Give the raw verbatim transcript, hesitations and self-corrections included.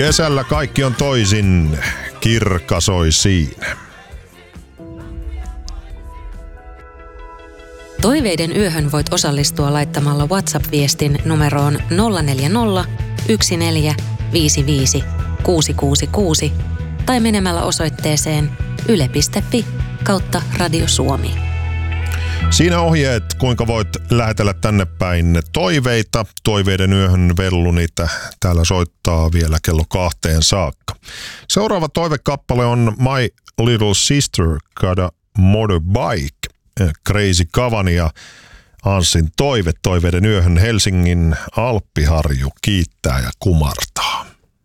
Kesällä kaikki on toisin, Kirkka soi siinä. Toiveiden yöhön voit osallistua laittamalla WhatsApp-viestin numeroon nolla neljä nolla, yksi neljä, viisi viisi, kuusi kuusi kuusi tai menemällä osoitteeseen yle piste fi kautta Radio Suomi. Siinä ohjeet, kuinka voit lähetellä tänne päin toiveita. Toiveiden yöhön vellu niitä täällä soittaa vielä kello kahteen saakka. Seuraava toivekappale on My Little Sister Got a Motorbike. Crazy Kavani ja Anssin toive toiveiden yöhön. Helsingin Alppiharju kiittää ja kumartaa.